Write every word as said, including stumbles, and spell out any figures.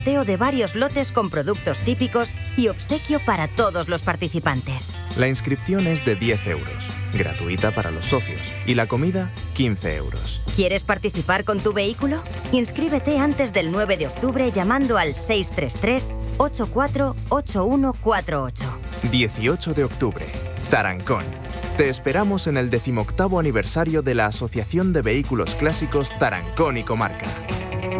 sorteo de varios lotes con productos típicos y obsequio para todos los participantes. La inscripción es de diez euros, gratuita para los socios, y la comida, quince euros. ¿Quieres participar con tu vehículo? Inscríbete antes del nueve de octubre llamando al seis tres tres, ocho cuatro ocho uno cuatro ocho. dieciocho de octubre, Tarancón. Te esperamos en el decimoctavo aniversario de la Asociación de Vehículos Clásicos Tarancón y Comarca.